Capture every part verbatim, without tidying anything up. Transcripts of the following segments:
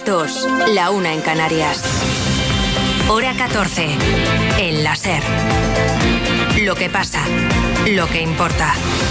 las dos, la una en Canarias. Hora catorce, en la SER. Lo que pasa, lo que importa.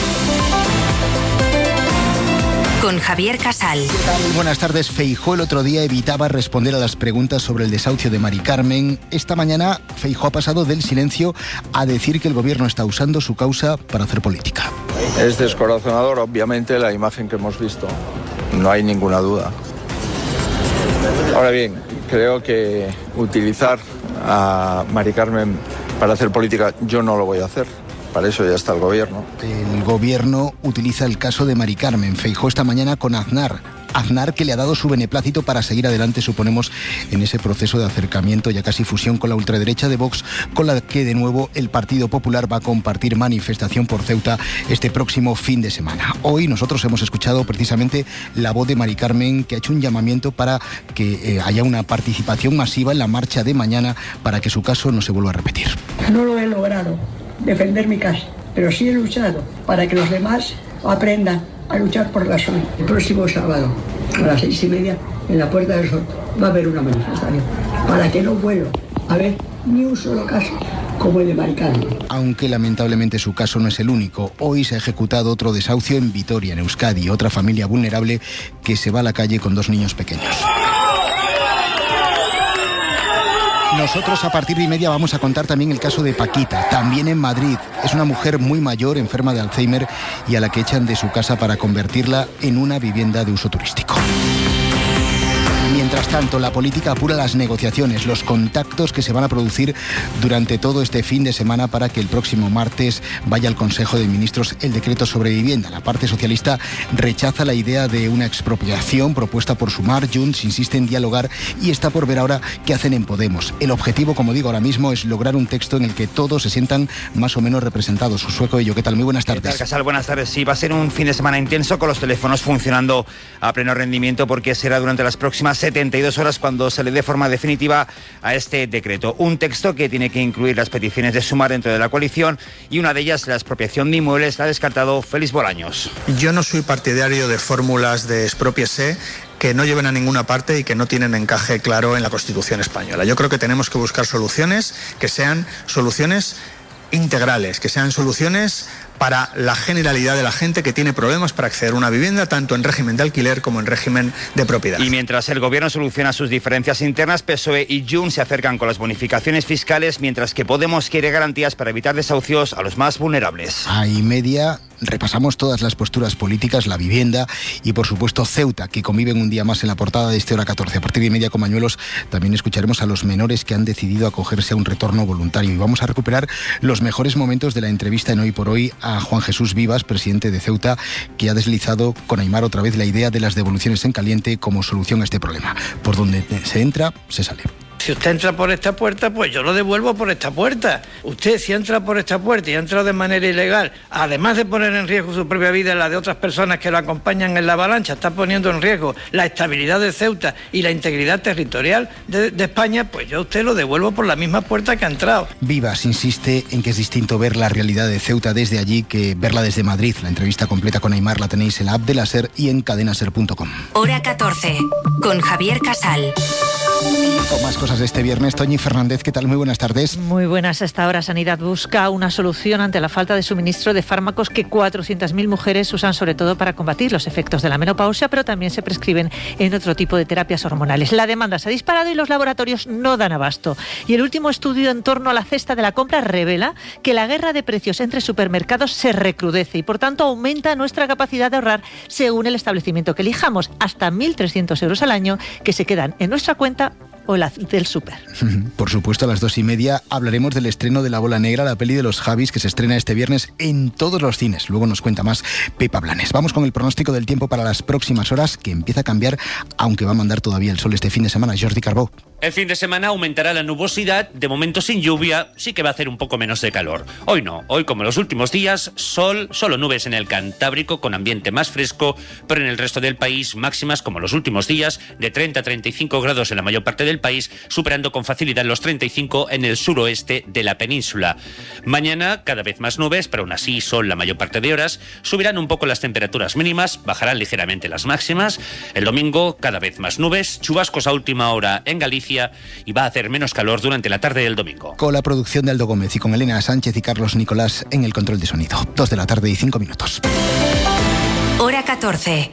Con Javier Casal. Buenas tardes. Feijóo el otro día evitaba responder a las preguntas sobre el desahucio de Mari Carmen. Esta mañana Feijóo ha pasado del silencio a decir que el gobierno está usando su causa para hacer política. Es descorazonador, obviamente, la imagen que hemos visto. No hay ninguna duda. Ahora bien, creo que utilizar a Mari Carmen para hacer política, yo no lo voy a hacer. Para eso ya está el gobierno. El gobierno utiliza el caso de Mari Carmen. Feijóo esta mañana con Aznar. Aznar, que le ha dado su beneplácito para seguir adelante, suponemos, en ese proceso de acercamiento, ya casi fusión con la ultraderecha de Vox, con la que de nuevo el Partido Popular va a compartir manifestación por Ceuta este próximo fin de semana. Hoy nosotros hemos escuchado precisamente la voz de Mari Carmen, que ha hecho un llamamiento para que eh, haya una participación masiva en la marcha de mañana para que su caso no se vuelva a repetir. No lo he logrado defender mi casa, pero sí he luchado para que los demás aprendan a luchar por la suya. El próximo sábado a las seis y media en la Puerta del Sol va a haber una manifestación para que no vuelva a haber ni un solo caso como el de Mari Carmen. Aunque lamentablemente su caso no es el único. Hoy se ha ejecutado otro desahucio en Vitoria, en Euskadi, otra familia vulnerable que se va a la calle con dos niños pequeños. Nosotros a partir de y media vamos a contar también el caso de Paquita, también en Madrid. Es una mujer muy mayor, enferma de Alzheimer, y a la que echan de su casa para convertirla en una vivienda de uso turístico. Mientras tanto, la política apura las negociaciones, los contactos que se van a producir durante todo este fin de semana para que el próximo martes vaya al Consejo de Ministros el decreto sobre vivienda. La parte socialista rechaza la idea de una expropiación propuesta por Sumar. Junts insiste en dialogar y está por ver ahora qué hacen en Podemos. El objetivo, como digo ahora mismo, es lograr un texto en el que todos se sientan más o menos representados. Sueco Ello, ¿qué tal? Muy buenas tardes. ¿Qué tal, Casal? Buenas tardes. Sí, va a ser un fin de semana intenso con los teléfonos funcionando a pleno rendimiento porque será durante las próximas setenta y dos horas cuando se le dé forma definitiva a este decreto. Un texto que tiene que incluir las peticiones de Sumar dentro de la coalición y una de ellas, la expropiación de inmuebles, la ha descartado Félix Bolaños. Yo no soy partidario de fórmulas de expropiese que no lleven a ninguna parte y que no tienen encaje claro en la Constitución española. Yo creo que tenemos que buscar soluciones que sean soluciones integrales, que sean soluciones para la generalidad de la gente que tiene problemas para acceder a una vivienda, tanto en régimen de alquiler como en régimen de propiedad. Y mientras el gobierno soluciona sus diferencias internas, P S O E y Junts se acercan con las bonificaciones fiscales, mientras que Podemos quiere garantías para evitar desahucios a los más vulnerables. A y media repasamos todas las posturas políticas, la vivienda y por supuesto Ceuta, que conviven un día más en la portada de este Hora catorce. A partir de y media con Mañuelos también escucharemos a los menores que han decidido acogerse a un retorno voluntario y vamos a recuperar los mejores momentos de la entrevista en Hoy por Hoy a Juan Jesús Vivas, presidente de Ceuta, que ha deslizado con Aimar otra vez la idea de las devoluciones en caliente como solución a este problema. Por donde se entra, se sale. Si usted entra por esta puerta, pues yo lo devuelvo por esta puerta. Usted, si entra por esta puerta y ha entrado de manera ilegal, además de poner en riesgo su propia vida y la de otras personas que lo acompañan en la avalancha, está poniendo en riesgo la estabilidad de Ceuta y la integridad territorial de, de España, pues yo a usted lo devuelvo por la misma puerta que ha entrado. Vivas insiste en que es distinto ver la realidad de Ceuta desde allí que verla desde Madrid. La entrevista completa con Aimar la tenéis en la app de la SER y en cadena ser punto com. Hora catorce, con Javier Casal. Con más cosas de este viernes, Toñi Fernández, ¿qué tal? Muy buenas tardes. Muy buenas. A esta hora Sanidad busca una solución ante la falta de suministro de fármacos que cuatrocientas mil mujeres usan sobre todo para combatir los efectos de la menopausia, pero también se prescriben en otro tipo de terapias hormonales. La demanda se ha disparado y los laboratorios no dan abasto. Y el último estudio en torno a la cesta de la compra revela que la guerra de precios entre supermercados se recrudece y por tanto aumenta nuestra capacidad de ahorrar según el establecimiento que elijamos, hasta mil trescientos euros al año que se quedan en nuestra cuenta o la del súper. Por supuesto, a las dos y media hablaremos del estreno de La Bola Negra, la peli de los Javis, que se estrena este viernes en todos los cines. Luego nos cuenta más Pepa Blanes. Vamos con el pronóstico del tiempo para las próximas horas, que empieza a cambiar, aunque va a mandar todavía el sol este fin de semana. Jordi Carbó. El fin de semana aumentará la nubosidad, de momento sin lluvia, sí que va a hacer un poco menos de calor. Hoy no, hoy como los últimos días, sol, solo nubes en el Cantábrico con ambiente más fresco, pero en el resto del país máximas como los últimos días, de treinta a treinta y cinco grados en la mayor parte del país, superando con facilidad los treinta y cinco en el suroeste de la península. Mañana cada vez más nubes, pero aún así sol la mayor parte de horas, subirán un poco las temperaturas mínimas, bajarán ligeramente las máximas. El domingo cada vez más nubes, chubascos a última hora en Galicia, y va a hacer menos calor durante la tarde del domingo. Con la producción de Aldo Gómez y con Elena Sánchez y Carlos Nicolás en el control de sonido. Dos de la tarde y cinco minutos. Hora catorce.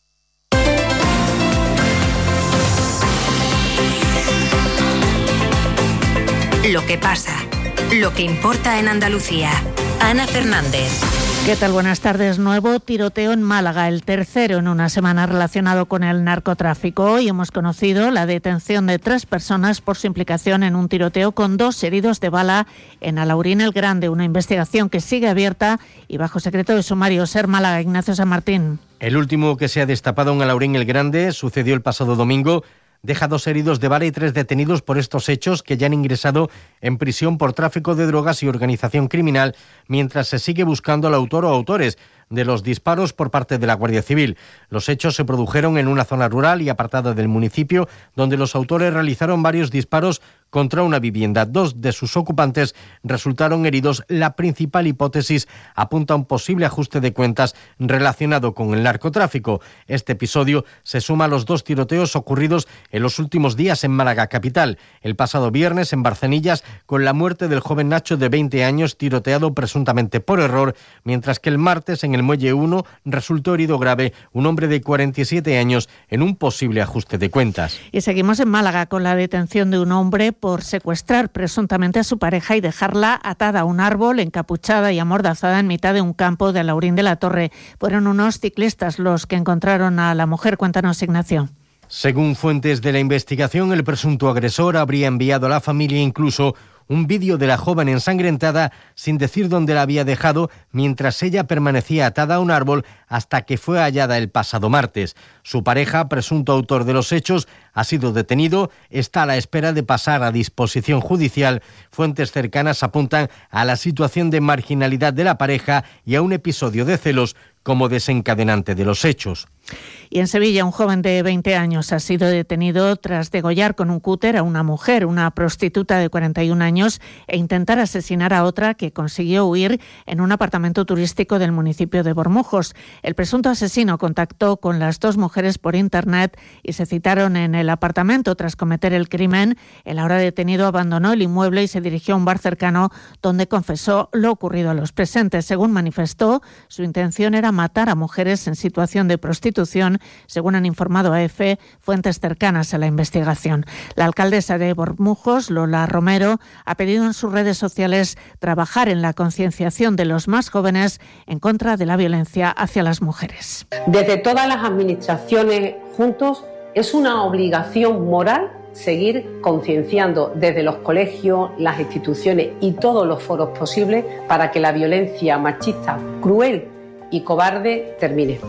Lo que pasa, lo que importa en Andalucía. Ana Fernández. ¿Qué tal? Buenas tardes. Nuevo tiroteo en Málaga, el tercero en una semana relacionado con el narcotráfico. Hoy hemos conocido la detención de tres personas por su implicación en un tiroteo con dos heridos de bala en Alaurín el Grande, una investigación que sigue abierta y bajo secreto de sumario. Ser Málaga, Ignacio San Martín. El último que se ha destapado en Alaurín el Grande sucedió el pasado domingo. Deja dos heridos de bala y tres detenidos por estos hechos que ya han ingresado en prisión por tráfico de drogas y organización criminal, mientras se sigue buscando al autor o autores de los disparos por parte de la Guardia Civil. Los hechos se produjeron en una zona rural y apartada del municipio, donde los autores realizaron varios disparos contra una vivienda. Dos de sus ocupantes resultaron heridos. La principal hipótesis apunta a un posible ajuste de cuentas relacionado con el narcotráfico. Este episodio se suma a los dos tiroteos ocurridos en los últimos días en Málaga capital. El pasado viernes en Barcenillas, con la muerte del joven Nacho de veinte años, tiroteado presuntamente por error, mientras que el martes en el Muelle uno resultó herido grave un hombre de cuarenta y siete años en un posible ajuste de cuentas. Y seguimos en Málaga con la detención de un hombre por secuestrar presuntamente a su pareja y dejarla atada a un árbol, encapuchada y amordazada en mitad de un campo de Alaurín de la Torre. Fueron unos ciclistas los que encontraron a la mujer. Cuéntanos, Ignacio. Según fuentes de la investigación, el presunto agresor habría enviado a la familia incluso un vídeo de la joven ensangrentada sin decir dónde la había dejado, mientras ella permanecía atada a un árbol hasta que fue hallada el pasado martes. Su pareja, presunto autor de los hechos, ha sido detenido, está a la espera de pasar a disposición judicial. Fuentes cercanas apuntan a la situación de marginalidad de la pareja y a un episodio de celos como desencadenante de los hechos. Y en Sevilla, un joven de veinte años ha sido detenido tras degollar con un cúter a una mujer, una prostituta de cuarenta y un años, e intentar asesinar a otra que consiguió huir en un apartamento turístico del municipio de Bormujos. El presunto asesino contactó con las dos mujeres por internet y se citaron en el apartamento. Tras cometer el crimen, el ahora detenido abandonó el inmueble y se dirigió a un bar cercano donde confesó lo ocurrido a los presentes. Según manifestó, su intención era matar a mujeres en situación de prostitución, según han informado a EFE fuentes cercanas a la investigación. La alcaldesa de Bormujos, Lola Romero, ha pedido en sus redes sociales trabajar en la concienciación de los más jóvenes en contra de la violencia hacia las mujeres. Desde todas las administraciones juntos es una obligación moral seguir concienciando desde los colegios, las instituciones y todos los foros posibles para que la violencia machista, cruel y cobarde termine.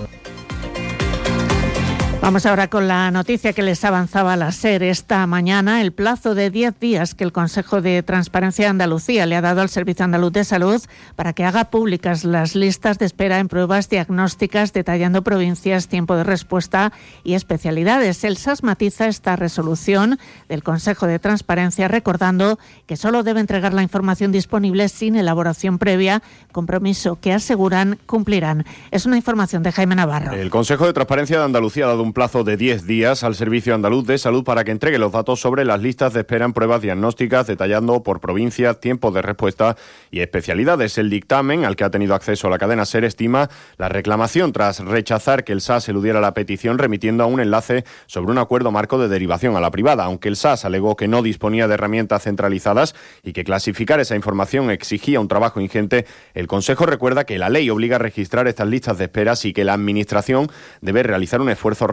Vamos ahora con la noticia que les avanzaba la SER esta mañana. El plazo de diez días que el Consejo de Transparencia de Andalucía le ha dado al Servicio Andaluz de Salud para que haga públicas las listas de espera en pruebas diagnósticas, detallando provincias, tiempo de respuesta y especialidades. El S A S matiza esta resolución del Consejo de Transparencia, recordando que solo debe entregar la información disponible sin elaboración previa, compromiso que aseguran cumplirán. Es una información de Jaime Navarro. El Consejo de Transparencia de Andalucía ha dado un plazo de diez días al Servicio Andaluz de Salud para que entregue los datos sobre las listas de espera en pruebas diagnósticas, detallando por provincia, tiempo de respuesta y especialidades. El dictamen al que ha tenido acceso la cadena SER estima la reclamación tras rechazar que el S A S eludiera la petición, remitiendo a un enlace sobre un acuerdo marco de derivación a la privada. Aunque el S A S alegó que no disponía de herramientas centralizadas y que clasificar esa información exigía un trabajo ingente, el Consejo recuerda que la ley obliga a registrar estas listas de esperas y que la Administración debe realizar un esfuerzo rápido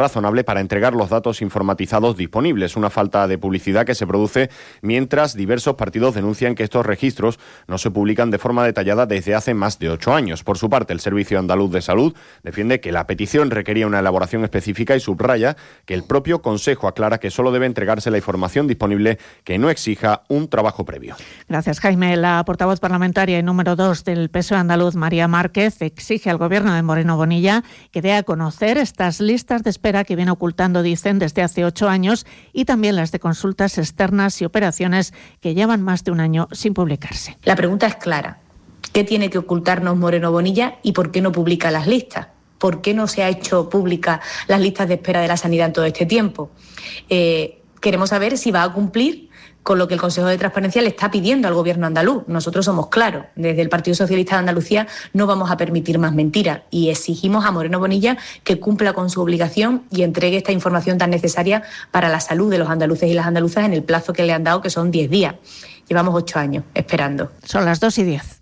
razonable para entregar los datos informatizados disponibles, una falta de publicidad que se produce mientras diversos partidos denuncian que estos registros no se publican de forma detallada desde hace más de ocho años. Por su parte, el Servicio Andaluz de Salud defiende que la petición requería una elaboración específica y subraya que el propio Consejo aclara que solo debe entregarse la información disponible que no exija un trabajo previo. Gracias, Jaime. La portavoz parlamentaria y número dos del P S O E andaluz, María Márquez, exige al Gobierno de Moreno Bonilla que dé a conocer estas listas de espera que viene ocultando, dicen, desde hace ocho años y también las de consultas externas y operaciones que llevan más de un año sin publicarse. La pregunta es clara. ¿Qué tiene que ocultarnos Moreno Bonilla y por qué no publica las listas? ¿Por qué no se ha hecho pública las listas de espera de la sanidad en todo este tiempo? Eh, queremos saber si va a cumplir con lo que el Consejo de Transparencia le está pidiendo al Gobierno andaluz. Nosotros somos claros. Desde el Partido Socialista de Andalucía no vamos a permitir más mentiras y exigimos a Moreno Bonilla que cumpla con su obligación y entregue esta información tan necesaria para la salud de los andaluces y las andaluzas en el plazo que le han dado, que son diez días. Llevamos ocho años esperando. Son las dos y diez.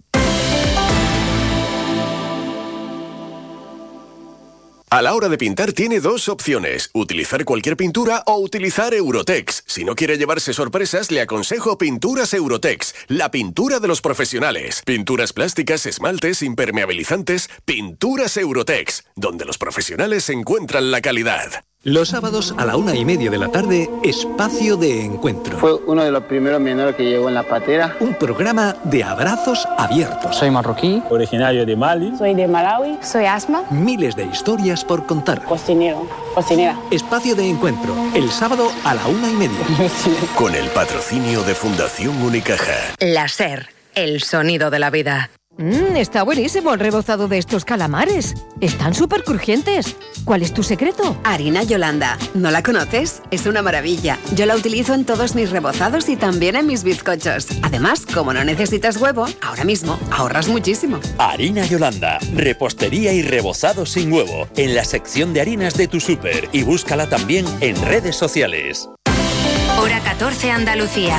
A la hora de pintar tiene dos opciones, utilizar cualquier pintura o utilizar Eurotex. Si no quiere llevarse sorpresas, le aconsejo Pinturas Eurotex, la pintura de los profesionales. Pinturas plásticas, esmaltes, impermeabilizantes, Pinturas Eurotex, donde los profesionales encuentran la calidad. Los sábados a la una y media de la tarde, Espacio de Encuentro. Fue uno de los primeros menores que llegó en la patera. Un programa de abrazos abiertos. Soy marroquí, originario de Mali. Soy de Malawi. Soy Asma. Miles de historias por contar. Cocinero, cocinera. Espacio de Encuentro, el sábado a la una y media. Con el patrocinio de Fundación Unicaja. La SER, el sonido de la vida. Mmm, está buenísimo el rebozado de estos calamares. Están súper crujientes. ¿Cuál es tu secreto? Harina Yolanda. ¿No la conoces? Es una maravilla. Yo la utilizo en todos mis rebozados y también en mis bizcochos. Además, como no necesitas huevo, ahora mismo ahorras muchísimo. Harina Yolanda. Repostería y rebozado sin huevo. En la sección de harinas de tu súper. Y búscala también en redes sociales. Hora catorce, Andalucía.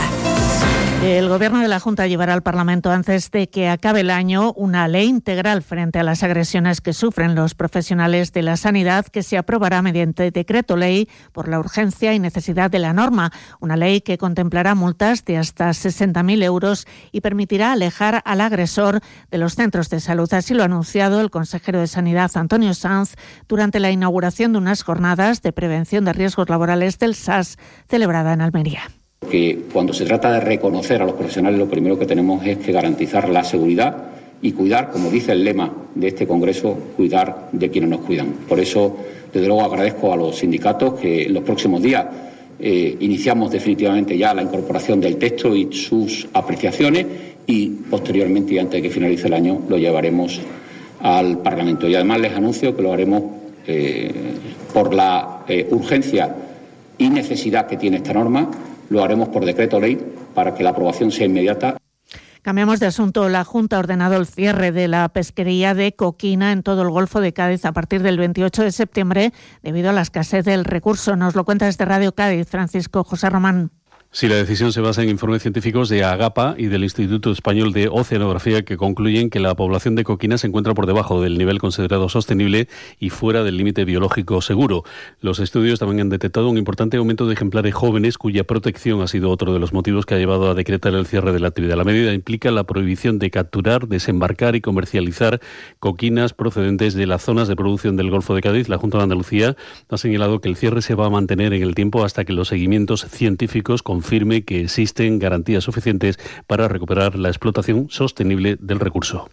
El Gobierno de la Junta llevará al Parlamento, antes de que acabe el año, una ley integral frente a las agresiones que sufren los profesionales de la sanidad, que se aprobará mediante decreto ley por la urgencia y necesidad de la norma. Una ley que contemplará multas de hasta sesenta mil euros y permitirá alejar al agresor de los centros de salud. Así lo ha anunciado el consejero de Sanidad, Antonio Sanz, durante la inauguración de unas jornadas de prevención de riesgos laborales del S A S celebrada en Almería. Que cuando se trata de reconocer a los profesionales, lo primero que tenemos es que garantizar la seguridad y cuidar, como dice el lema de este Congreso, cuidar de quienes nos cuidan. Por eso, desde luego, agradezco a los sindicatos que en los próximos días eh, iniciamos definitivamente ya la incorporación del texto y sus apreciaciones y posteriormente, y antes de que finalice el año, lo llevaremos al Parlamento. Y además les anuncio que lo haremos eh, por la eh, urgencia y necesidad que tiene esta norma. Lo haremos por decreto ley para que la aprobación sea inmediata. Cambiamos de asunto. La Junta ha ordenado el cierre de la pesquería de coquina en todo el Golfo de Cádiz a partir del veintiocho de septiembre debido a la escasez del recurso. Nos lo cuenta desde Radio Cádiz, Francisco José Román. Sí, la decisión se basa en informes científicos de AGAPA y del Instituto Español de Oceanografía que concluyen que la población de coquina se encuentra por debajo del nivel considerado sostenible y fuera del límite biológico seguro. Los estudios también han detectado un importante aumento de ejemplares jóvenes cuya protección ha sido otro de los motivos que ha llevado a decretar el cierre de la actividad. La medida implica la prohibición de capturar, desembarcar y comercializar coquinas procedentes de las zonas de producción del Golfo de Cádiz. La Junta de Andalucía ha señalado que el cierre se va a mantener en el tiempo hasta que los seguimientos científicos confirmen firme que existen garantías suficientes para recuperar la explotación sostenible del recurso.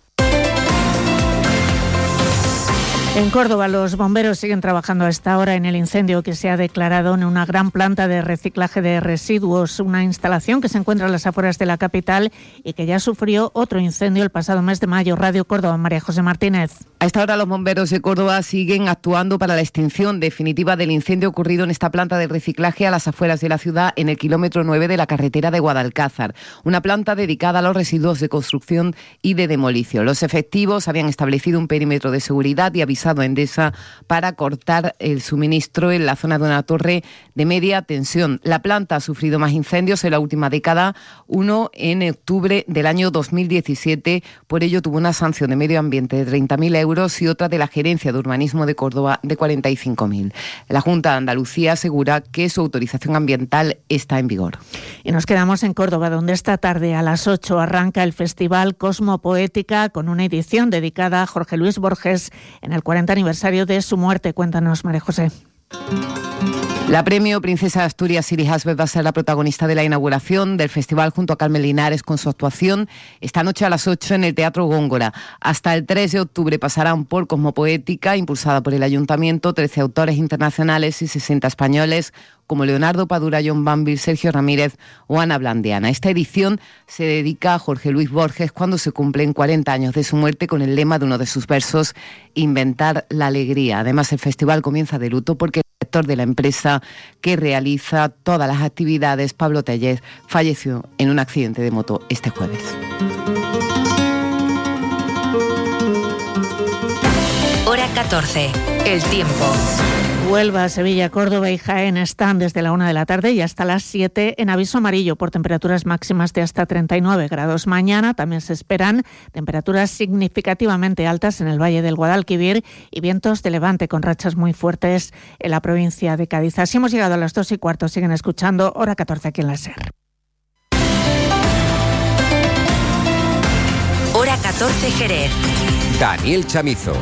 En Córdoba, los bomberos siguen trabajando a esta hora en el incendio que se ha declarado en una gran planta de reciclaje de residuos, una instalación que se encuentra a las afueras de la capital y que ya sufrió otro incendio el pasado mes de mayo. Radio Córdoba, María José Martínez. A esta hora los bomberos de Córdoba siguen actuando para la extinción definitiva del incendio ocurrido en esta planta de reciclaje a las afueras de la ciudad en el kilómetro nueve de la carretera de Guadalcázar, una planta dedicada a los residuos de construcción y de demolición. Los efectivos habían establecido un perímetro de seguridad y avisaron utilizado Endesa para cortar el suministro en la zona de una torre de media tensión. La planta ha sufrido más incendios en la última década, uno en octubre del año dos mil diecisiete. Por ello tuvo una sanción de medio ambiente de treinta mil euros y otra de la Gerencia de Urbanismo de Córdoba de cuarenta y cinco mil. La Junta de Andalucía asegura que su autorización ambiental está en vigor. Y nos quedamos en Córdoba, donde esta tarde a las ocho arranca el Festival Cosmopoética con una edición dedicada a Jorge Luis Borges en el cuarenta aniversario de su muerte. Cuéntanos, María José. La premio Princesa de Asturias, Siri Hasbeth, va a ser la protagonista de la inauguración del festival junto a Carmen Linares con su actuación esta noche a las ocho en el Teatro Góngora. Hasta el tres de octubre pasarán por Cosmopoética, impulsada por el Ayuntamiento, trece autores internacionales y sesenta españoles, como Leonardo Padura, John Banville, Sergio Ramírez o Ana Blandiana. Esta edición se dedica a Jorge Luis Borges cuando se cumplen cuarenta años de su muerte, con el lema de uno de sus versos, Inventar la alegría. Además, el festival comienza de luto porque el director de la empresa que realiza todas las actividades, Pablo Tellez, falleció en un accidente de moto este jueves. Hora catorce. El tiempo. Huelva, Sevilla, Córdoba y Jaén están desde la una de la tarde y hasta las siete en aviso amarillo por temperaturas máximas de hasta treinta y nueve grados. Mañana también se esperan temperaturas significativamente altas en el Valle del Guadalquivir y vientos de levante con rachas muy fuertes en la provincia de Cádiz. Así hemos llegado a las dos y cuarto. Siguen escuchando Hora catorce aquí en la SER. Hora catorce Jerez. Daniel Chamizo.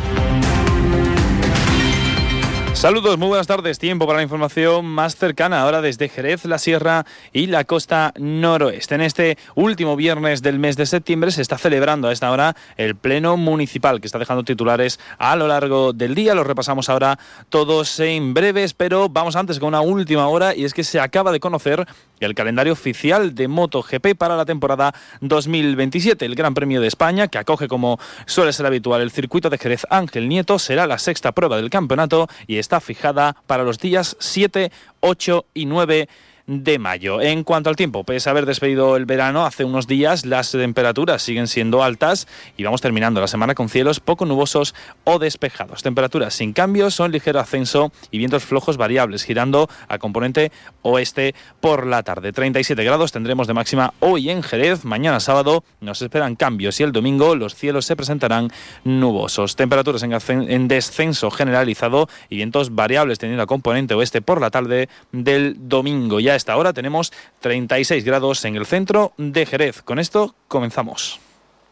Saludos, muy buenas tardes. Tiempo para la información más cercana ahora desde Jerez, la Sierra y la costa noroeste. En este último viernes del mes de septiembre se está celebrando a esta hora el Pleno Municipal, que está dejando titulares a lo largo del día. Los repasamos ahora todos en breves, pero vamos antes con una última hora, y es que se acaba de conocer el calendario oficial de MotoGP para la temporada dos mil veintisiete. El Gran Premio de España, que acoge, como suele ser habitual, el circuito de Jerez Ángel Nieto, será la sexta prueba del campeonato y está fijada para los días siete, ocho y nueve de mayo. En cuanto al tiempo, pese a haber despedido el verano hace unos días, las temperaturas siguen siendo altas y vamos terminando la semana con cielos poco nubosos o despejados. Temperaturas sin cambios, son ligero ascenso y vientos flojos variables, girando a componente oeste por la tarde. treinta y siete grados tendremos de máxima hoy en Jerez. Mañana sábado nos esperan cambios y el domingo los cielos se presentarán nubosos. Temperaturas en, en descenso generalizado y vientos variables teniendo a componente oeste por la tarde del domingo. Ya a esta hora tenemos treinta y seis grados en el centro de Jerez. Con esto comenzamos.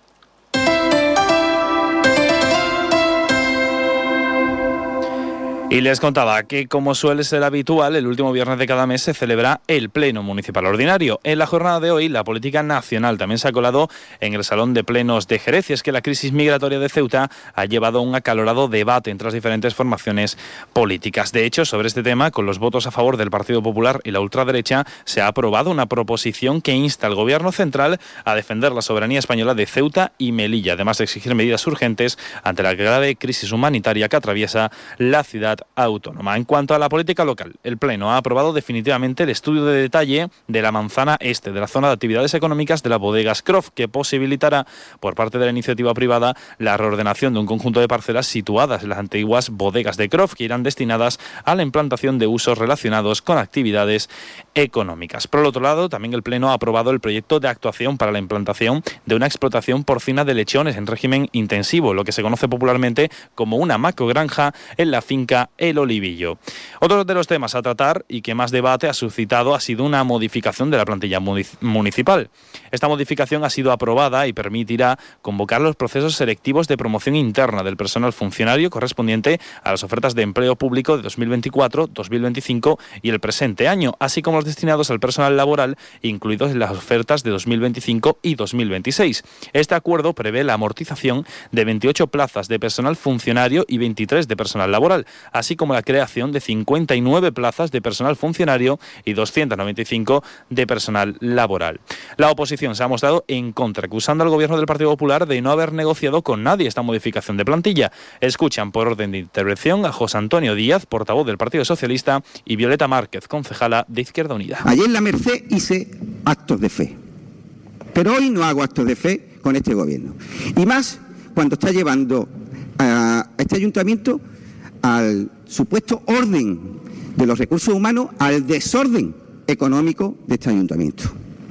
Y les contaba que, como suele ser habitual, el último viernes de cada mes se celebra el Pleno Municipal Ordinario. En la jornada de hoy, la política nacional también se ha colado en el Salón de Plenos de Jerez, y es que la crisis migratoria de Ceuta ha llevado a un acalorado debate entre las diferentes formaciones políticas. De hecho, sobre este tema, con los votos a favor del Partido Popular y la ultraderecha, se ha aprobado una proposición que insta al Gobierno central a defender la soberanía española de Ceuta y Melilla, además de exigir medidas urgentes ante la grave crisis humanitaria que atraviesa la ciudad autónoma. En cuanto a la política local, el Pleno ha aprobado definitivamente el estudio de detalle de la manzana este, de la zona de actividades económicas de las bodegas Croft, que posibilitará por parte de la iniciativa privada la reordenación de un conjunto de parcelas situadas en las antiguas bodegas de Croft, que irán destinadas a la implantación de usos relacionados con actividades económicas. Por el otro lado, también el Pleno ha aprobado el proyecto de actuación para la implantación de una explotación porcina de lechones en régimen intensivo, lo que se conoce popularmente como una macrogranja en la finca El Olivillo. Otro de los temas a tratar y que más debate ha suscitado ha sido una modificación de la plantilla municipal. Esta modificación ha sido aprobada y permitirá convocar los procesos selectivos de promoción interna del personal funcionario correspondiente a las ofertas de empleo público de dos mil veinticuatro, dos mil veinticinco y el presente año, así como los destinados al personal laboral incluidos en las ofertas de dos mil veinticinco y dos mil veintiséis. Este acuerdo prevé la amortización de veintiocho plazas de personal funcionario y veintitrés de personal laboral, así como la creación de cincuenta y nueve plazas de personal funcionario y doscientos noventa y cinco de personal laboral. La oposición se ha mostrado en contra, acusando al Gobierno del Partido Popular de no haber negociado con nadie esta modificación de plantilla. Escuchan por orden de intervención a José Antonio Díaz, portavoz del Partido Socialista, y Violeta Márquez, concejala de Izquierda Unida. Ayer en la Merced hice actos de fe, pero hoy no hago actos de fe con este Gobierno. Y más cuando está llevando a a este ayuntamiento al supuesto orden de los recursos humanos, al desorden económico de este ayuntamiento.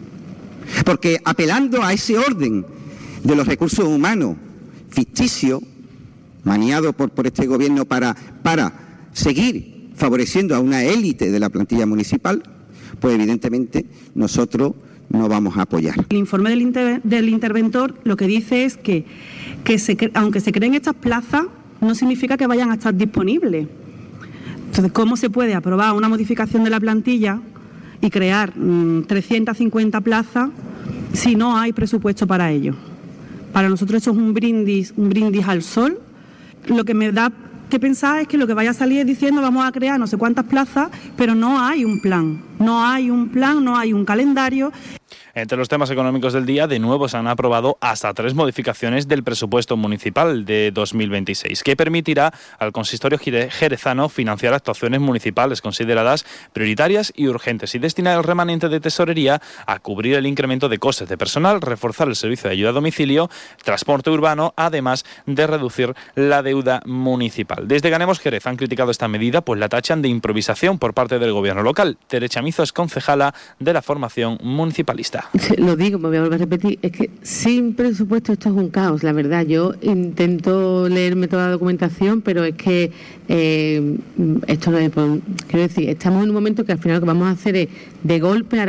Porque apelando a ese orden de los recursos humanos ficticio, maniado por, por este gobierno para, para seguir favoreciendo a una élite de la plantilla municipal, pues evidentemente nosotros no vamos a apoyar. El informe del, inter, del interventor lo que dice es que, que se, aunque se creen estas plazas, no significa que vayan a estar disponibles. Entonces, ¿cómo se puede aprobar una modificación de la plantilla y crear mmm, trescientas cincuenta plazas si no hay presupuesto para ello? Para nosotros eso es un brindis, un brindis al sol. Lo que me da que pensar es que lo que vaya a salir es diciendo vamos a crear no sé cuántas plazas, pero no hay un plan, no hay un plan, no hay un calendario. Entre los temas económicos del día, de nuevo se han aprobado hasta tres modificaciones del presupuesto municipal de dos mil veintiséis, que permitirá al consistorio jerezano financiar actuaciones municipales consideradas prioritarias y urgentes y destinar el remanente de tesorería a cubrir el incremento de costes de personal, reforzar el servicio de ayuda a domicilio, transporte urbano, además de reducir la deuda municipal. Desde Ganemos Jerez han criticado esta medida, pues la tachan de improvisación por parte del gobierno local. Tere Chamizo es concejala de la formación municipalista. Lo digo, me voy a volver a repetir, es que sin presupuesto esto es un caos, la verdad. Yo intento leerme toda la documentación, pero es que eh, esto no es, quiero decir, estamos en un momento que al final lo que vamos a hacer es de golpe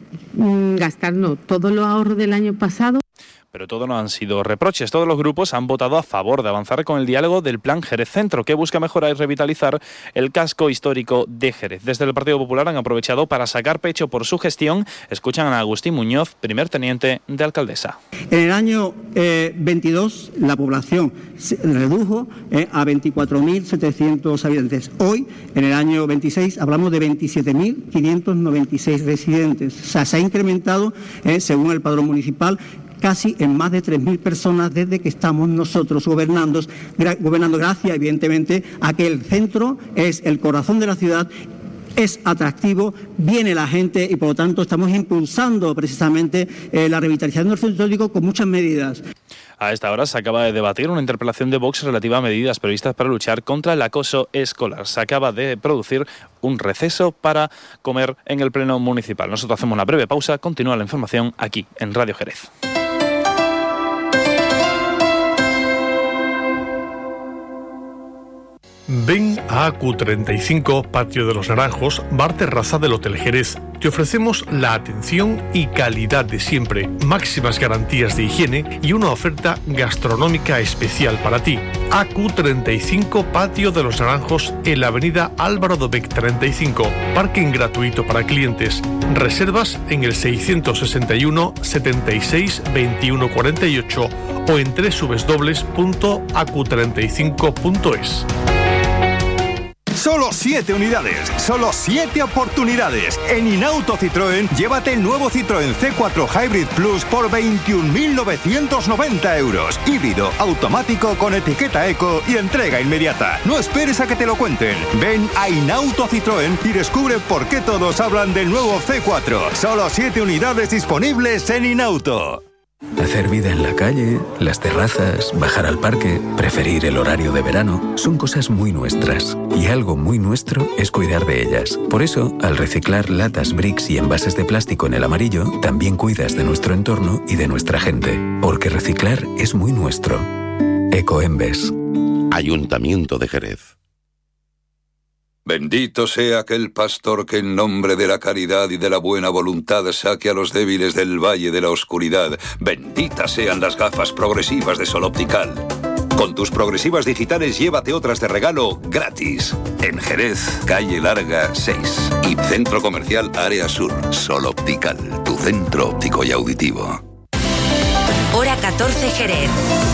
gastarnos todos los ahorros del año pasado. Pero todo no han sido reproches. Todos los grupos han votado a favor de avanzar con el diálogo del Plan Jerez Centro, que busca mejorar y revitalizar el casco histórico de Jerez. Desde el Partido Popular han aprovechado para sacar pecho por su gestión. Escuchan a Agustín Muñoz, primer teniente de alcaldesa. En el año eh, veintidós la población se redujo eh, a veinticuatro mil setecientos habitantes. Hoy, en el año veintiséis, hablamos de veintisiete mil quinientos noventa y seis residentes. O sea, se ha incrementado, eh, según el padrón municipal, casi en más de tres mil personas desde que estamos nosotros gobernando, gra- gobernando gracias, evidentemente, a que el centro es el corazón de la ciudad, es atractivo, viene la gente y, por lo tanto, estamos impulsando precisamente eh, la revitalización del centro histórico con muchas medidas. A esta hora se acaba de debatir una interpelación de Vox relativa a medidas previstas para luchar contra el acoso escolar. Se acaba de producir un receso para comer en el Pleno Municipal. Nosotros hacemos una breve pausa, continúa la información aquí en Radio Jerez. Ven a A Q treinta y cinco, Patio de los Naranjos, bar terraza del Hotel Jerez. Te ofrecemos la atención y calidad de siempre, máximas garantías de higiene y una oferta gastronómica especial para ti. A Q treinta y cinco, Patio de los Naranjos, en la avenida Álvaro Dobech treinta y cinco. Parking gratuito para clientes. Reservas en el seiscientos sesenta y uno, setenta y seis, veintiuno cuarenta y ocho o en doble u doble u doble u punto a q treinta y cinco punto es. Solo siete unidades, solo siete oportunidades. En Inauto Citroën, llévate el nuevo Citroën C cuatro Hybrid Plus por veintiún mil novecientos noventa euros. Híbrido, automático con etiqueta eco y entrega inmediata. No esperes a que te lo cuenten. Ven a Inauto Citroën y descubre por qué todos hablan del nuevo C cuatro. Solo siete unidades disponibles en Inauto. Hacer vida en la calle, las terrazas, bajar al parque, preferir el horario de verano, son cosas muy nuestras. Y algo muy nuestro es cuidar de ellas. Por eso, al reciclar latas, bricks y envases de plástico en el amarillo, también cuidas de nuestro entorno y de nuestra gente. Porque reciclar es muy nuestro. Ecoembes. Ayuntamiento de Jerez. Bendito sea aquel pastor que en nombre de la caridad y de la buena voluntad saque a los débiles del valle de la oscuridad. Benditas sean las gafas progresivas de Sol Optical. Con tus progresivas digitales llévate otras de regalo gratis. En Jerez, calle Larga seis y Centro Comercial Área Sur. Sol Optical, tu centro óptico y auditivo. Hora catorce Jerez.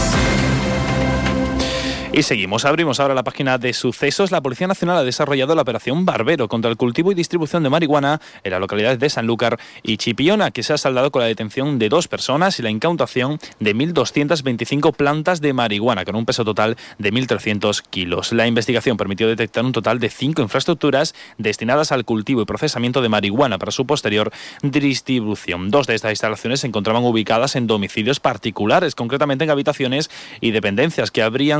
Y seguimos, abrimos ahora la página de sucesos. La Policía Nacional ha desarrollado la operación Barbero contra el cultivo y distribución de marihuana en las localidades de Sanlúcar y Chipiona, que se ha saldado con la detención de dos personas y la incautación de mil doscientas veinticinco plantas de marihuana, con un peso total de mil trescientos kilos. La investigación permitió detectar un total de cinco infraestructuras destinadas al cultivo y procesamiento de marihuana para su posterior distribución. Dos de estas instalaciones se encontraban ubicadas en domicilios particulares, concretamente en habitaciones y dependencias que habrían sido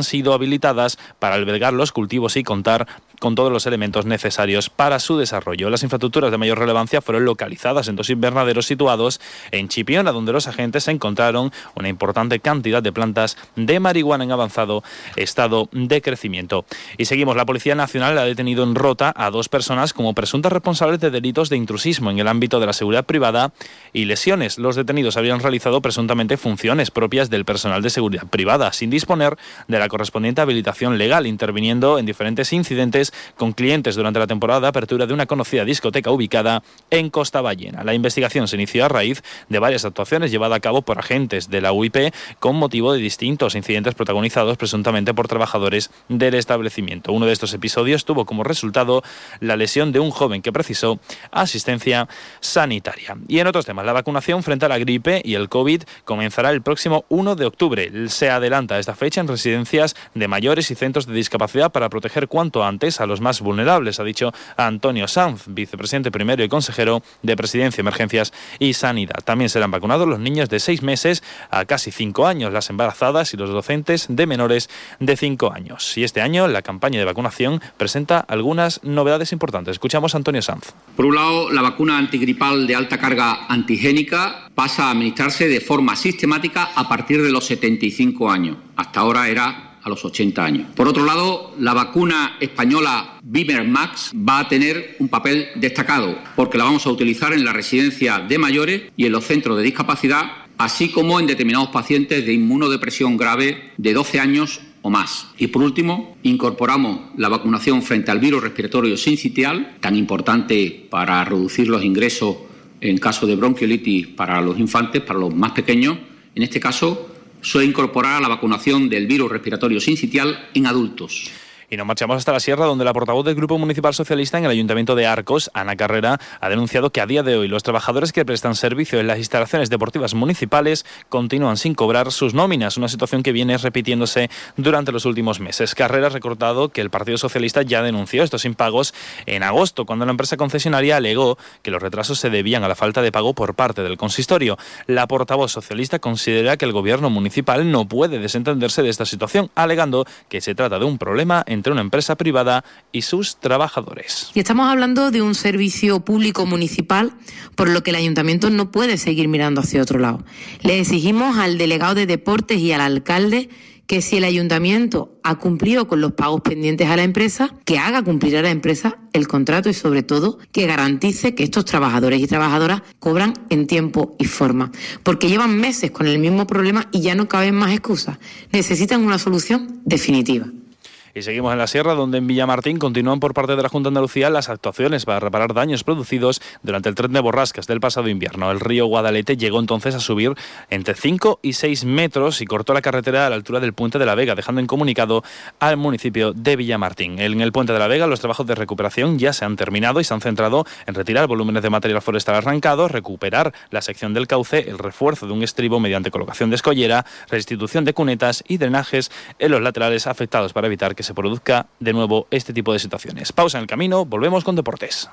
habilitadas para albergar los cultivos y contar con todos los elementos necesarios para su desarrollo. Las infraestructuras de mayor relevancia fueron localizadas en dos invernaderos situados en Chipiona, donde los agentes encontraron una importante cantidad de plantas de marihuana en avanzado estado de crecimiento. Y seguimos, la Policía Nacional ha detenido en Rota a dos personas como presuntas responsables de delitos de intrusismo en el ámbito de la seguridad privada y lesiones. Los detenidos habían realizado presuntamente funciones propias del personal de seguridad privada, sin disponer de la correspondiente habilitación legal, interviniendo en diferentes incidentes con clientes durante la temporada de apertura de una conocida discoteca ubicada en Costa Ballena. La investigación se inició a raíz de varias actuaciones llevadas a cabo por agentes de la U I P con motivo de distintos incidentes protagonizados presuntamente por trabajadores del establecimiento. Uno de estos episodios tuvo como resultado la lesión de un joven que precisó asistencia sanitaria. Y en otros temas, la vacunación frente a la gripe y el COVID comenzará el próximo uno de octubre. Se adelanta esta fecha en residencias de mayores y centros de discapacidad para proteger cuanto antes a los más vulnerables, ha dicho Antonio Sanz, vicepresidente primero y consejero de Presidencia, Emergencias y Sanidad. También serán vacunados los niños de seis meses a casi cinco años, las embarazadas y los docentes de menores de cinco años. Y este año la campaña de vacunación presenta algunas novedades importantes. Escuchamos a Antonio Sanz. Por un lado, la vacuna antigripal de alta carga antigénica pasa a administrarse de forma sistemática a partir de los setenta y cinco años. Hasta ahora era a los ochenta años. Por otro lado, la vacuna española Vivermax va a tener un papel destacado porque la vamos a utilizar en la residencia de mayores y en los centros de discapacidad, así como en determinados pacientes de inmunodepresión grave de doce años o más. Y por último, incorporamos la vacunación frente al virus respiratorio sincitial, tan importante para reducir los ingresos en caso de bronquiolitis para los infantes, para los más pequeños. En este caso, suele incorporar la vacunación del virus respiratorio sincitial en adultos. Y nos marchamos hasta la Sierra, donde la portavoz del Grupo Municipal Socialista en el Ayuntamiento de Arcos, Ana Carrera, ha denunciado que a día de hoy los trabajadores que prestan servicio en las instalaciones deportivas municipales continúan sin cobrar sus nóminas, una situación que viene repitiéndose durante los últimos meses. Carrera ha recordado que el Partido Socialista ya denunció estos impagos en agosto, cuando la empresa concesionaria alegó que los retrasos se debían a la falta de pago por parte del consistorio. La portavoz socialista considera que el gobierno municipal no puede desentenderse de esta situación, alegando que se trata de un problema en entre una empresa privada y sus trabajadores. Y estamos hablando de un servicio público municipal, por lo que el ayuntamiento no puede seguir mirando hacia otro lado. Le exigimos al delegado de deportes y al alcalde que si el ayuntamiento ha cumplido con los pagos pendientes a la empresa, que haga cumplir a la empresa el contrato y sobre todo que garantice que estos trabajadores y trabajadoras cobran en tiempo y forma. Porque llevan meses con el mismo problema y ya no caben más excusas. Necesitan una solución definitiva. Y seguimos en la Sierra, donde en Villamartín continúan por parte de la Junta de Andalucía las actuaciones para reparar daños producidos durante el tren de borrascas del pasado invierno. El río Guadalete llegó entonces a subir entre cinco y seis metros y cortó la carretera a la altura del Puente de la Vega, dejando incomunicado al municipio de Villamartín. En el Puente de la Vega los trabajos de recuperación ya se han terminado y se han centrado en retirar volúmenes de material forestal arrancado, recuperar la sección del cauce, el refuerzo de un estribo mediante colocación de escollera, restitución de cunetas y drenajes en los laterales afectados para evitar que se produzca de nuevo este tipo de situaciones. Pausa en el camino, volvemos con deportes.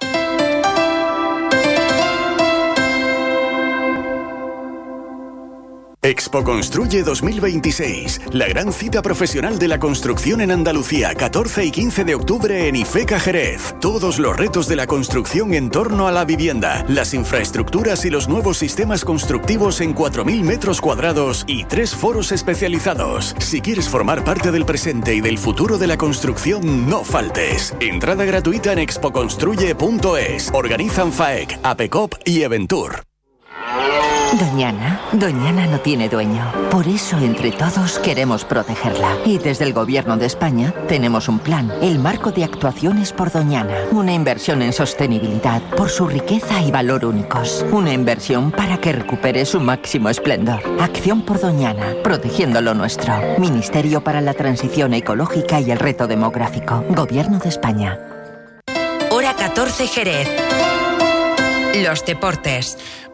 Expo Construye dos mil veintiséis, la gran cita profesional de la construcción en Andalucía, catorce y quince de octubre en IFECA Jerez. Todos los retos de la construcción en torno a la vivienda, las infraestructuras y los nuevos sistemas constructivos en cuatro mil metros cuadrados y tres foros especializados. Si quieres formar parte del presente y del futuro de la construcción, no faltes. Entrada gratuita en expo construye punto es. Organizan FAEC, APECOP y Eventur. Doñana, Doñana no tiene dueño. Por eso, entre todos, queremos protegerla. Y desde el Gobierno de España tenemos un plan, el Marco de Actuaciones por Doñana. Una inversión en sostenibilidad por su riqueza y valor únicos. Una inversión para que recupere su máximo esplendor. Acción por Doñana, protegiendo lo nuestro. Ministerio para la Transición Ecológica y el Reto Demográfico. Gobierno de España. Hora catorce Jerez. Los deportes.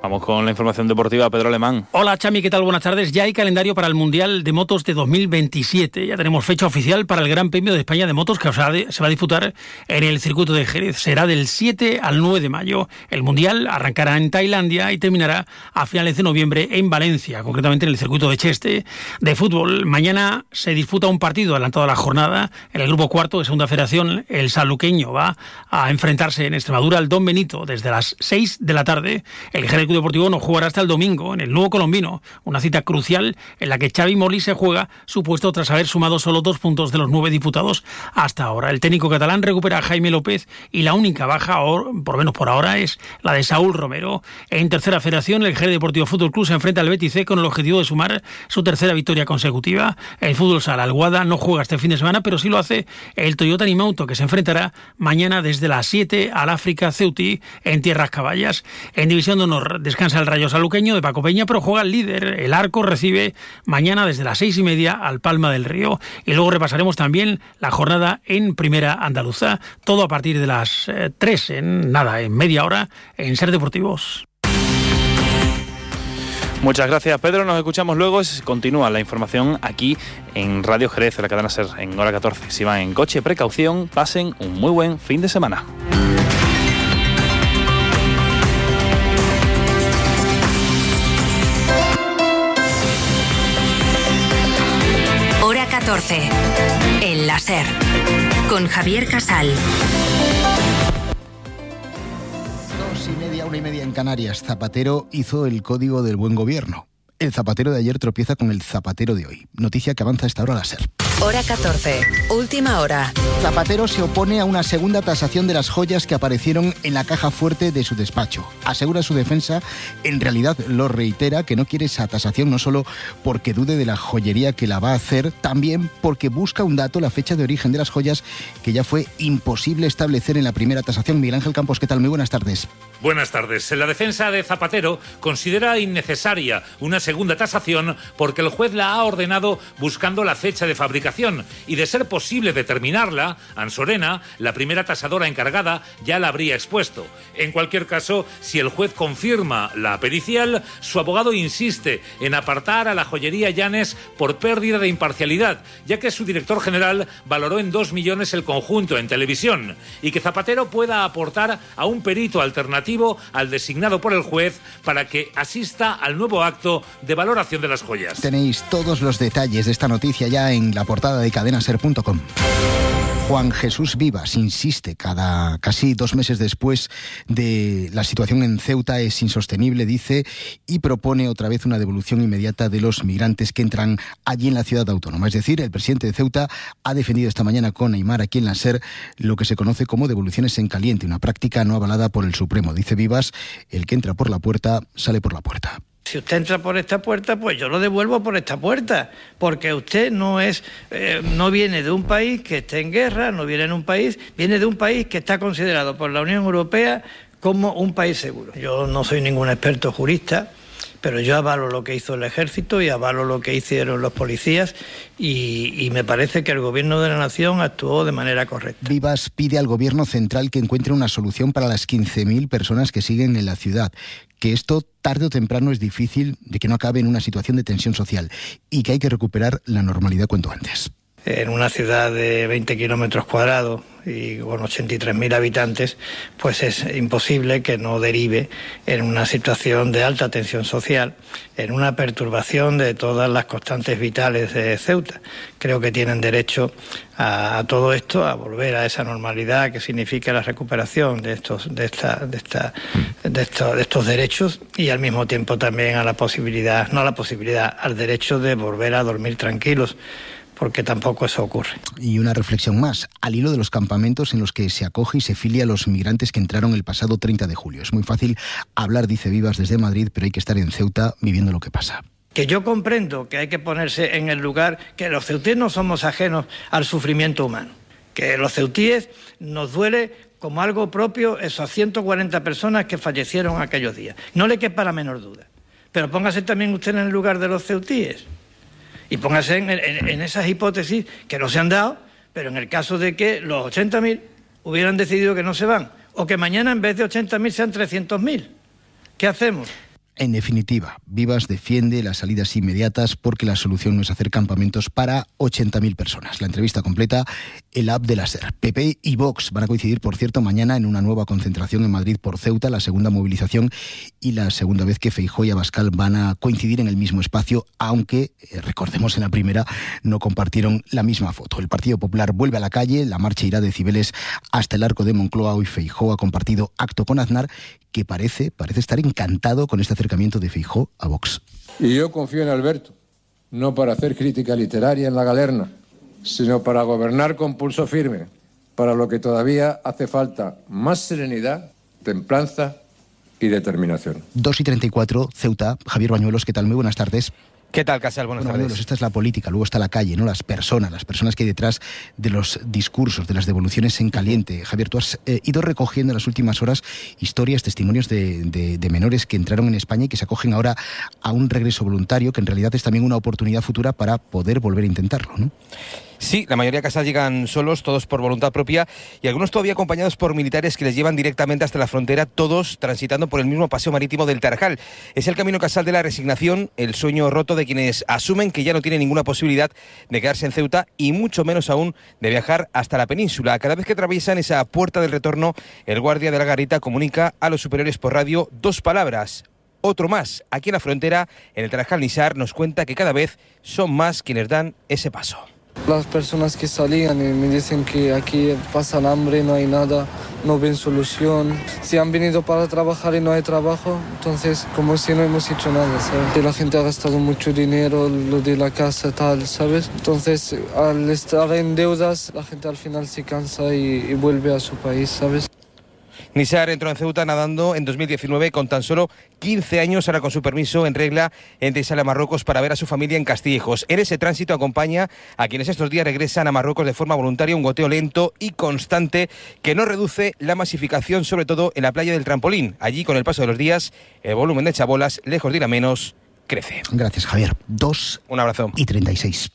Vamos con la información deportiva, Pedro Alemán. Hola Chami, ¿qué tal? Buenas tardes. Ya hay calendario para el Mundial de Motos de dos mil veintisiete. Ya tenemos fecha oficial para el Gran Premio de España de Motos que se va a disputar en el circuito de Jerez. Será del siete al nueve de mayo. El Mundial arrancará en Tailandia y terminará a finales de noviembre en Valencia, concretamente en el circuito de Cheste. De fútbol, mañana se disputa un partido adelantado a la jornada. En el grupo cuarto de Segunda Federación, el sanluqueño va a enfrentarse en Extremadura al Don Benito desde las seis de la tarde. El Jerez Deportivo no jugará hasta el domingo en el Nuevo Colombino, una cita crucial en la que Xavi Molí se juega su puesto tras haber sumado solo dos puntos de los nueve disputados hasta ahora. El técnico catalán recupera a Jaime López y la única baja, por lo menos por ahora, es la de Saúl Romero. En Tercera Federación, el Jerez Deportivo Fútbol Club se enfrenta al Betis C con el objetivo de sumar su tercera victoria consecutiva. El Fútbol Sala Alguada no juega este fin de semana, pero sí lo hace el Toyota Nimauto, que se enfrentará mañana desde las siete al África Ceutí en Tierras Caballas. En División de Honor descansa el Rayo Saluqueño de Paco Peña, pero juega el líder. El Arco recibe mañana desde las seis y media al Palma del Río. Y luego repasaremos también la jornada en Primera Andaluza. Todo a partir de las eh, tres, en nada, en media hora, en Ser Deportivos. Muchas gracias, Pedro. Nos escuchamos luego. Continúa la información aquí en Radio Jerez, en la cadena Ser, en hora catorce. Si van en coche, precaución, pasen un muy buen fin de semana. Hora catorce, en la Ser, con Javier Casal. Dos y media, una y media en Canarias. Zapatero hizo el código del buen gobierno. El Zapatero de ayer tropieza con el Zapatero de hoy. Noticia que avanza a esta hora a la Ser. Hora catorce, última hora. Zapatero se opone a una segunda tasación de las joyas que aparecieron en la caja fuerte de su despacho. Asegura su defensa, en realidad lo reitera, que no quiere esa tasación no solo porque dude de la joyería que la va a hacer, también porque busca un dato, la fecha de origen de las joyas, que ya fue imposible establecer en la primera tasación. Miguel Ángel Campos, ¿qué tal? Muy buenas tardes. Buenas tardes. La defensa de Zapatero considera innecesaria una segunda tasación porque el juez la ha ordenado buscando la fecha de fabricación y, de ser posible determinarla, Ansorena, la primera tasadora encargada, ya la habría expuesto. En cualquier caso, si el juez confirma la pericial, su abogado insiste en apartar a la joyería Llanes por pérdida de imparcialidad, ya que su director general valoró en dos millones el conjunto en televisión, y que Zapatero pueda aportar a un perito alternativo al designado por el juez para que asista al nuevo acto de valoración de las joyas. Tenéis todos los detalles de esta noticia ya en la portada de cadena ser punto com. Juan Jesús Vivas insiste, cada casi dos meses después de la situación en Ceuta es insostenible, dice, y propone otra vez una devolución inmediata de los migrantes que entran allí en la ciudad autónoma. Es decir, el presidente de Ceuta ha defendido esta mañana con Aymar aquí en la SER lo que se conoce como devoluciones en caliente, una práctica no avalada por el Supremo. Dice Vivas, el que entra por la puerta sale por la puerta. Si usted entra por esta puerta, pues yo lo devuelvo por esta puerta, porque usted no es, eh, no viene de un país que esté en guerra, no viene de un país, viene de un país que está considerado por la Unión Europea como un país seguro. Yo no soy ningún experto jurista, pero yo avalo lo que hizo el ejército y avalo lo que hicieron los policías y, y me parece que el gobierno de la nación actuó de manera correcta. Vivas pide al gobierno central que encuentre una solución para las quince mil personas que siguen en la ciudad, que esto tarde o temprano es difícil de que no acabe en una situación de tensión social y que hay que recuperar la normalidad cuanto antes. En una ciudad de veinte kilómetros cuadrados y con ochenta y tres mil habitantes, pues es imposible que no derive en una situación de alta tensión social, en una perturbación de todas las constantes vitales de Ceuta. Creo que tienen derecho a, a todo esto, a volver a esa normalidad que significa la recuperación de estos, de esta, de esta, de estos, de estos derechos y al mismo tiempo también a la posibilidad, no a la posibilidad, al derecho de volver a dormir tranquilos, porque tampoco eso ocurre. Y una reflexión más, al hilo de los campamentos en los que se acoge y se filia a los migrantes que entraron el pasado treinta de julio. Es muy fácil hablar, dice Vivas, desde Madrid, pero hay que estar en Ceuta viviendo lo que pasa. Que yo comprendo que hay que ponerse en el lugar, que los ceutíes no somos ajenos al sufrimiento humano, que los ceutíes nos duele como algo propio esas ciento cuarenta personas que fallecieron aquellos días. No le quepa la menor duda. Pero póngase también usted en el lugar de los ceutíes. Y póngase en, en, en esas hipótesis que no se han dado, pero en el caso de que los ochenta mil hubieran decidido que no se van, o que mañana en vez de ochenta mil sean trescientos mil, ¿qué hacemos? En definitiva, Vivas defiende las salidas inmediatas porque la solución no es hacer campamentos para ochenta mil personas. La entrevista completa, el app de la SER. P P y Vox van a coincidir, por cierto, mañana en una nueva concentración en Madrid por Ceuta, la segunda movilización y la segunda vez que Feijóo y Abascal van a coincidir en el mismo espacio, aunque, eh, recordemos, en la primera no compartieron la misma foto. El Partido Popular vuelve a la calle, la marcha irá de Cibeles hasta el Arco de Moncloa. Hoy Feijóo ha compartido acto con Aznar, que parece, parece estar encantado con este acercamiento de Feijóo a Vox. Y yo confío en Alberto, no para hacer crítica literaria en la galerna, sino para gobernar con pulso firme, para lo que todavía hace falta más serenidad, templanza y determinación. dos y treinta y cuatro, Ceuta. Javier Bañuelos, ¿qué tal? Muy buenas tardes. ¿Qué tal, Casal? Buenas bueno, tardes. Bañuelos, esta es la política, luego está la calle, ¿no? Las personas, las personas que hay detrás de los discursos, de las devoluciones en caliente. Javier, tú has eh, ido recogiendo en las últimas horas historias, testimonios de, de, de menores que entraron en España y que se acogen ahora a un regreso voluntario, que en realidad es también una oportunidad futura para poder volver a intentarlo, ¿no? Sí, la mayoría de casas llegan solos, todos por voluntad propia, y algunos todavía acompañados por militares que les llevan directamente hasta la frontera, todos transitando por el mismo paseo marítimo del Tarajal. Es el camino casal de la resignación, el sueño roto de quienes asumen que ya no tienen ninguna posibilidad de quedarse en Ceuta y mucho menos aún de viajar hasta la península. Cada vez que atraviesan esa puerta del retorno, el guardia de la garita comunica a los superiores por radio dos palabras: otro más. Aquí en la frontera, en el Tarajal Nisar, nos cuenta que cada vez son más quienes dan ese paso. Las personas que salían y me dicen que aquí pasan hambre, no hay nada, no ven solución. Si han venido para trabajar y no hay trabajo, entonces como si no hemos hecho nada, ¿sabes? La gente ha gastado mucho dinero, lo de la casa, tal, ¿sabes? Entonces, al estar en deudas, la gente al final se cansa y, y vuelve a su país, ¿sabes? Nisar entró en Ceuta nadando en dos mil diecinueve con tan solo quince años, ahora con su permiso en regla, entra y sale a Marruecos para ver a su familia en Castillejos. En ese tránsito acompaña a quienes estos días regresan a Marruecos de forma voluntaria, un goteo lento y constante que no reduce la masificación, sobre todo en la playa del Trampolín. Allí, con el paso de los días, el volumen de chabolas, lejos de ir a menos, crece. Gracias, Javier. Dos Un abrazo. Y treinta y seis.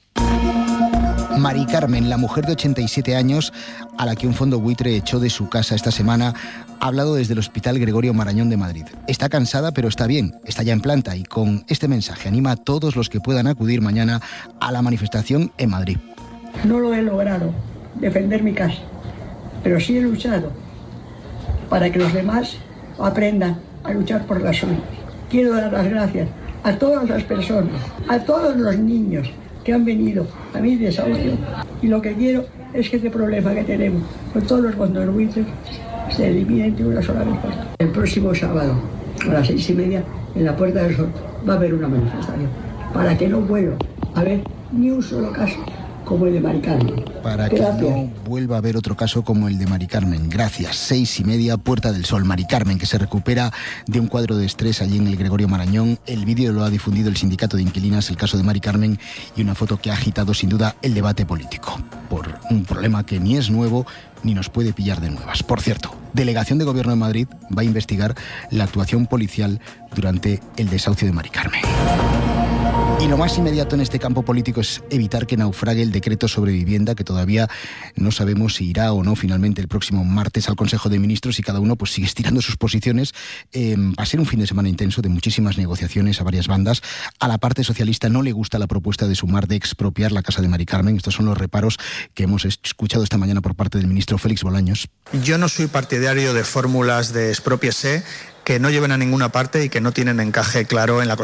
Mari Carmen, la mujer de ochenta y siete años a la que un fondo buitre echó de su casa esta semana, ha hablado desde el Hospital Gregorio Marañón de Madrid. Está cansada, pero está bien, está ya en planta y con este mensaje anima a todos los que puedan acudir mañana a la manifestación en Madrid. No lo he logrado, defender mi casa, pero sí he luchado para que los demás aprendan a luchar por la suya. Quiero dar las gracias a todas las personas, a todos los niños que han venido a mi desahucio, y lo que quiero es que este problema que tenemos con todos los fondos buitres se elimine de una sola vez. El próximo sábado a las seis y media en la Puerta del Sol va a haber una manifestación para que no vuelva a haber ni un solo caso como el de Mari Carmen. Para que Gracias. no vuelva a haber otro caso como el de Mari Carmen. Gracias. Seis y media, Puerta del Sol. Mari Carmen, que se recupera de un cuadro de estrés allí en el Gregorio Marañón. El vídeo lo ha difundido el Sindicato de Inquilinas, el caso de Mari Carmen, y una foto que ha agitado sin duda el debate político por un problema que ni es nuevo ni nos puede pillar de nuevas. Por cierto, Delegación de Gobierno de Madrid va a investigar la actuación policial durante el desahucio de Mari Carmen. Y lo más inmediato en este campo político es evitar que naufrague el decreto sobre vivienda, que todavía no sabemos si irá o no finalmente el próximo martes al Consejo de Ministros, y cada uno pues sigue estirando sus posiciones. Eh, va a ser un fin de semana intenso de muchísimas negociaciones a varias bandas. A la parte socialista no le gusta la propuesta de Sumar de expropiar la casa de Mari Carmen. Estos son los reparos que hemos escuchado esta mañana por parte del ministro Félix Bolaños. Yo no soy partidario de fórmulas de expropiese que no lleven a ninguna parte y que no tienen encaje claro en la Constitución.